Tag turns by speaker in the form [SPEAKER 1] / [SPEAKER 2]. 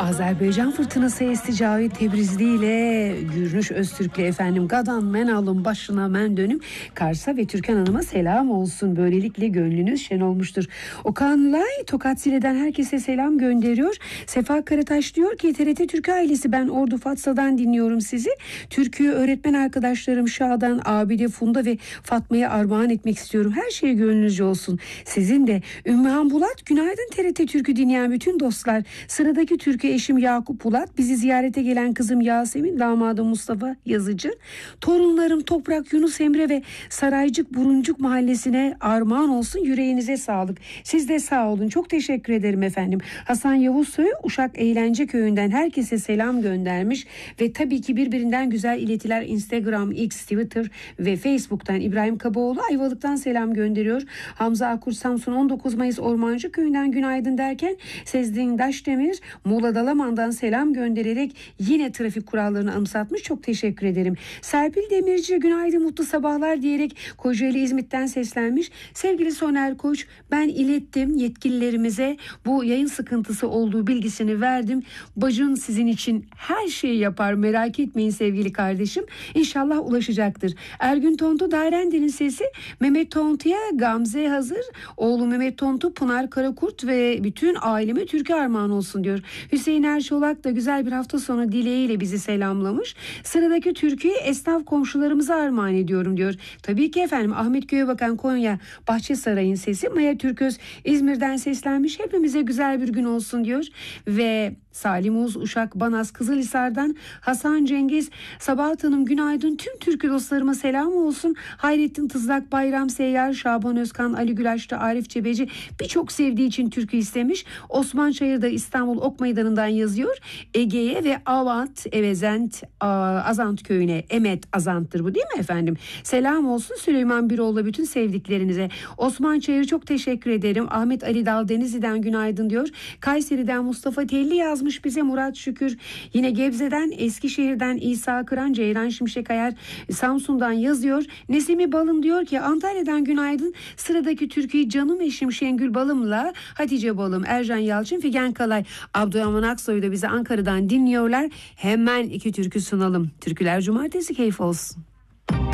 [SPEAKER 1] Azerbaycan fırtınası esti Cavit Tebrizli ile Gürnüş Öztürk'le efendim Gadan Menal'ın başına men dönüm Kars'a ve Türkan Hanım'a selam olsun. Böylelikle gönlünüz şen olmuştur. Okan Lay Tokat Zile'den herkese selam gönderiyor. Sefa Karataş diyor ki TRT Türk ailesi, ben Ordu Fatsa'dan dinliyorum sizi. Türküyü öğretmen arkadaşlarım Şadan, Abide, Funda ve Fatma'ya armağan etmek istiyorum. Her şey gönlünüzce olsun. Sizin de Ümmühan Bulat, günaydın TRT Türk'ü dinleyen bütün dostlar. Sıradaki türkü eşim Yakup Bulat, bizi ziyarete gelen kızım Yasemin, damadım Mustafa Yazıcı, torunlarım Toprak, Yunus Emre ve Saraycık Buruncuk mahallesine armağan olsun. Yüreğinize sağlık. Siz de sağ olun. Çok teşekkür ederim efendim. Hasan Yavuzsoy Uşak Eğlence Köyü'nden herkese selam göndermiş ve tabii ki birbirinden güzel iletiler Instagram, X, Twitter ve Facebook'tan. İbrahim Kabaoğlu Ayvalık'tan selam gönderiyor. Hamza Akur Samsun 19 Mayıs Ormancı Köyü'nden günaydın derken Sezdin Daşdemir Muğla Dalaman'dan selam göndererek yine trafik kurallarını anımsatmış. Çok teşekkür ederim. Serpil Demirci günaydın mutlu sabahlar diyerek Kocaeli İzmit'ten seslenmiş. Sevgili Soner Koç, ben ilettim yetkililerimize, bu yayın sıkıntısı olduğu bilgisini verdim. Bacın sizin için her şeyi yapar, merak etmeyin sevgili kardeşim. İnşallah ulaşacaktır. Ergün Tontu Darendi'nin sesi Mehmet Tontu'ya Gamze hazır. Oğlu Mehmet Tontu Pınar Karakurt ve bütün aileme Türkiye armağan olsun diyor. Hüseyin Erçolak da güzel bir hafta sonu dileğiyle bizi selamlamış. Sıradaki türküyü esnaf komşularımıza armağan ediyorum diyor. Tabii ki efendim Ahmet Göğebakan Konya Bahçesaray'ın sesi. Maya Türköz İzmir'den seslenmiş. Hepimize güzel bir gün olsun diyor. Ve Salim Uz Uşak Banas Kızılhisar'dan Hasan Cengiz Sabahat Hanım günaydın, tüm türkü dostlarıma selam olsun. Hayrettin Tızlak Bayram Seyyar Şaban Özkan Ali Gülaş'ta Arif Cebeci birçok sevdiği için türkü istemiş. Osman Çayır da İstanbul Ok Meydanı'ndan yazıyor. Ege'ye ve Avant Evezent Azant köyüne, Emet Azant'tır bu değil mi efendim? Selam olsun Süleyman Biroğlu bütün sevdiklerinize. Osman Çayır çok teşekkür ederim. Ahmet Ali Dal Denizli'den günaydın diyor. Kayseri'den Mustafa Telli yazmış bize. Murat Şükür yine Gebze'den, Eskişehir'den İsa Kıran, Ceyran Şimşek Ayar Samsun'dan yazıyor. Nesimi Balım diyor ki Antalya'dan günaydın. Sıradaki türküyü canım eşim Şengül Balım'la Hatice Balım, Ercan Yalçın, Figen Kalay, Abdurrahman Aksoy da bizi Ankara'dan dinliyorlar. Hemen iki türkü sunalım. Türküler Cumartesi keyif olsun.